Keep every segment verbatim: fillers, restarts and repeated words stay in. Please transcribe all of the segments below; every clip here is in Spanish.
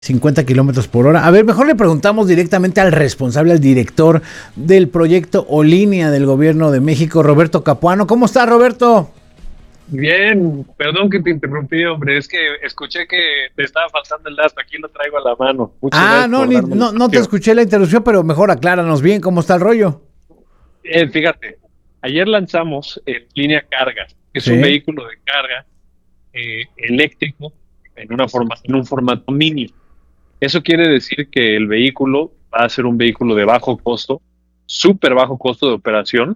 cincuenta kilómetros por hora. A ver, mejor le preguntamos directamente al responsable, al director del proyecto O-Línea del Gobierno de México, Roberto Capuano. ¿Cómo está, Roberto? Bien, perdón que te interrumpí, hombre, es que escuché que te estaba faltando el dato, aquí lo traigo a la mano. Muchas ah, no, ni, no, no te escuché la interrupción, pero mejor acláranos bien cómo está el rollo. Eh, fíjate, ayer lanzamos eh, Línea Carga, que es ¿Sí? un vehículo de carga eh, eléctrico en, una forma, en un formato mini. Eso quiere decir que el vehículo va a ser un vehículo de bajo costo, súper bajo costo de operación,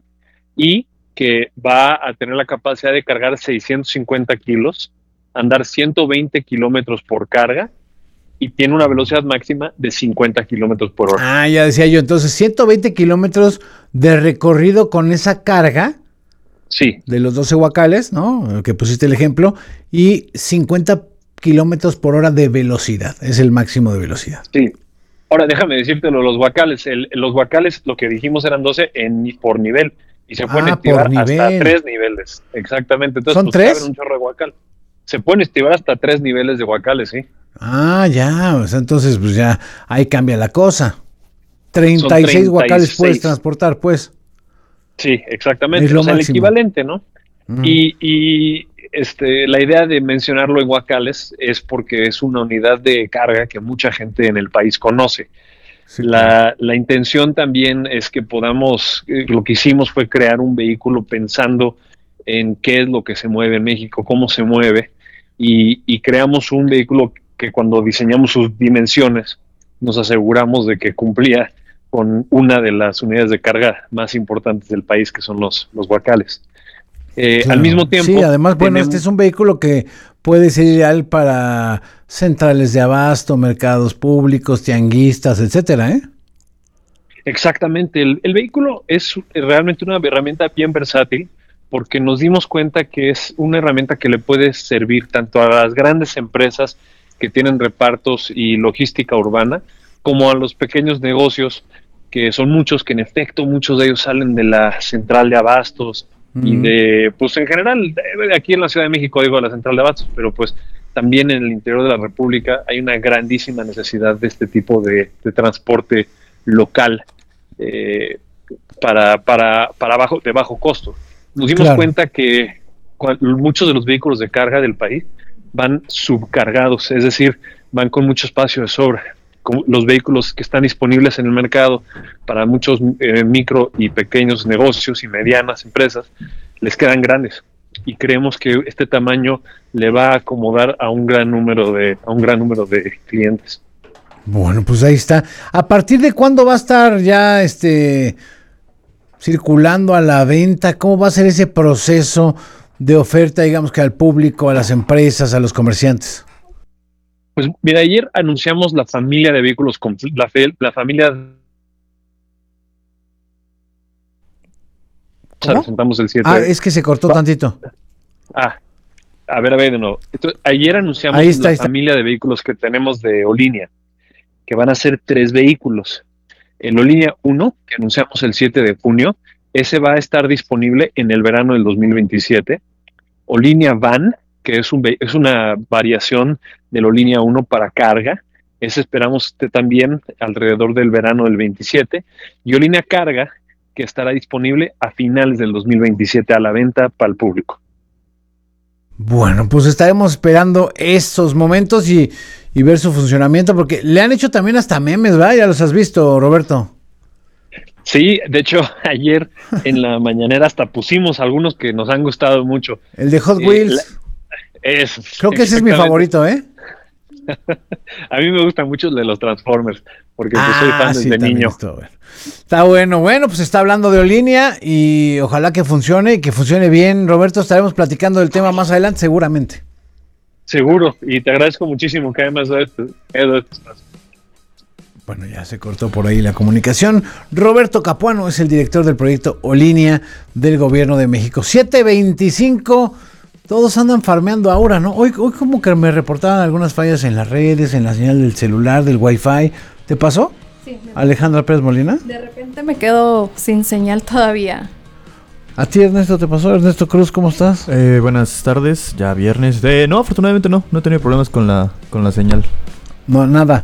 y que va a tener la capacidad de cargar seiscientos cincuenta kilos, andar ciento veinte kilómetros por carga y tiene una velocidad máxima de cincuenta kilómetros por hora. Ah, ya decía yo, entonces ciento veinte kilómetros de recorrido con esa carga. Sí. De los doce guacales, ¿no? Que pusiste el ejemplo, y cincuenta kilómetros por hora de velocidad, es el máximo de velocidad. Sí. Ahora déjame decírtelo, los guacales, el, los guacales lo que dijimos eran doce en, por nivel. Y se pueden ah, estivar hasta tres niveles. Exactamente. Entonces, ¿Son pues, tres? Un chorro de guacal. Se pueden estivar hasta tres niveles de guacales, sí. Ah, ya. O sea, entonces, pues ya ahí cambia la cosa. treinta y seis guacales puedes transportar, pues. Sí, exactamente. Es lo o sea, máximo. El equivalente, ¿no? Mm. Y, y este, la idea de mencionarlo en guacales es porque es una unidad de carga que mucha gente en el país conoce. Sí, la, claro. la intención también es que podamos, eh, lo que hicimos fue crear un vehículo pensando en qué es lo que se mueve en México, cómo se mueve, y, y creamos un vehículo que cuando diseñamos sus dimensiones nos aseguramos de que cumplía con una de las unidades de carga más importantes del país, que son los, los guacales. Eh, claro. Al mismo tiempo... Sí, además, bueno, tenemos... este es un vehículo que puede ser ideal para centrales de abasto, mercados públicos, tianguistas, etcétera, ¿eh? Exactamente. El, el vehículo es realmente una herramienta bien versátil porque nos dimos cuenta que es una herramienta que le puede servir tanto a las grandes empresas que tienen repartos y logística urbana, como a los pequeños negocios, que son muchos, que en efecto muchos de ellos salen de la central de abastos, y de, pues en general, aquí en la Ciudad de México digo la central de abastos, pero pues también en el interior de la República hay una grandísima necesidad de este tipo de, de transporte local eh, para, para, para bajo, de bajo costo. Nos dimos claro. cuenta que muchos de los vehículos de carga del país van subcargados, es decir, van con mucho espacio de sobra. Los vehículos que están disponibles en el mercado para muchos eh, micro y pequeños negocios y medianas empresas les quedan grandes, y creemos que este tamaño le va a acomodar a un gran número de a un gran número de clientes. Bueno, pues ahí está. ¿A partir de cuándo va a estar ya este circulando a la venta? ¿Cómo va a ser ese proceso de oferta, digamos, que al público, a las empresas, a los comerciantes? Pues mira, ayer anunciamos la familia de vehículos, la, la familia... ¿Cómo? Presentamos el siete. Ah, es que se cortó tantito. Ah, a ver, a ver de nuevo. Entonces, ayer anunciamos ahí está, la ahí está. familia de vehículos que tenemos de O-Línea, que van a ser tres vehículos. El O-Línea uno, que anunciamos el siete de junio, ese va a estar disponible en el verano del dos mil veintisiete. O-Línea Van, que es, un, es una variación de la línea uno para carga. Ese esperamos también alrededor del verano del veintisiete. Y O-Línea Carga, que estará disponible a finales del dos mil veintisiete a la venta para el público. Bueno, pues estaremos esperando esos momentos y, y ver su funcionamiento, porque le han hecho también hasta memes, ¿verdad? Ya los has visto, Roberto. Sí, de hecho, ayer en la mañanera hasta pusimos algunos que nos han gustado mucho. El de Hot Wheels. Eh, la... Es, Creo que ese es mi favorito, ¿eh? A mí me gustan mucho el de los Transformers, porque ah, pues, soy fan sí, desde niño. Está bueno. está bueno, bueno, pues está hablando de O-Línea y ojalá que funcione y que funcione bien. Roberto, estaremos platicando del tema más adelante, seguramente. Seguro, y te agradezco muchísimo que además de esto. Bueno, ya se cortó por ahí la comunicación. Roberto Capuano es el director del proyecto O-Línea del Gobierno de México. siete veinticinco. Todos andan farmeando ahora, ¿no? Hoy, hoy como que me reportaban algunas fallas en las redes, en la señal del celular, del Wi-Fi. ¿Te pasó? Sí. Me Alejandra Pérez Molina. De repente me quedo sin señal todavía. ¿A ti, Ernesto, te pasó? Ernesto Cruz, ¿cómo estás? Eh, buenas tardes, ya viernes. Eh, no, afortunadamente no, no he tenido problemas con la, con la señal. No, nada.